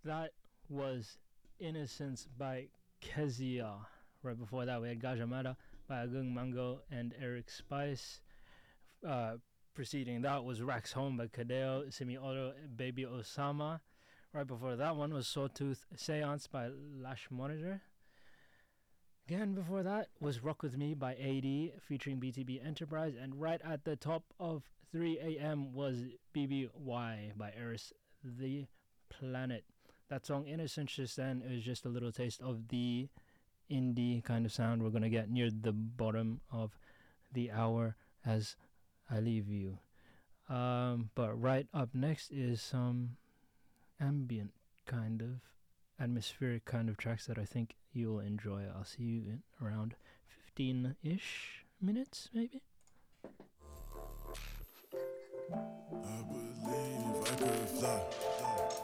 That was Innocence by Kezia. Right before that, we had Gajamada by Agung Mango and Eric Spice. Uh, Preceding that was Rax Home by Kadeo, Simi Oro, Baby Osama. Right before that one was Sawtooth Seance by Lash Monitor. Again, before that was Rock With Me by AD featuring BTB Enterprise. And right at the top of 3 a.m. was BBY by Eris the Planet. That song, Innocence, just then is just a little taste of the indie kind of sound we're going to get near the bottom of the hour as I leave you. But right up next is some ambient kind of atmospheric kind of tracks that I think you'll enjoy. I'll see you in around 15-ish minutes, maybe. I believe I could fly.